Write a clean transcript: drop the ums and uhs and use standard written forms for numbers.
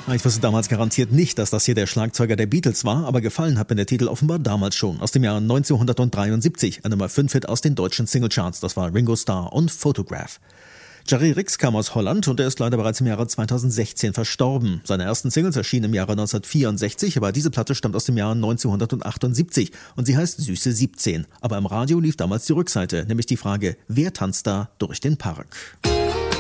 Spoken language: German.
Ich wusste damals garantiert nicht, dass das hier der Schlagzeuger der Beatles war, aber gefallen hat mir der Titel offenbar damals schon, aus dem Jahr 1973, ein Nummer 5-Hit aus den deutschen Singlecharts, das war Ringo Starr und Photograph. Jerry Rix kam aus Holland und er ist leider bereits im Jahre 2016 verstorben. Seine ersten Singles erschienen im Jahre 1964, aber diese Platte stammt aus dem Jahr 1978 und sie heißt Süße 17. Aber im Radio lief damals die Rückseite, nämlich die Frage, wer tanzt da durch den Park?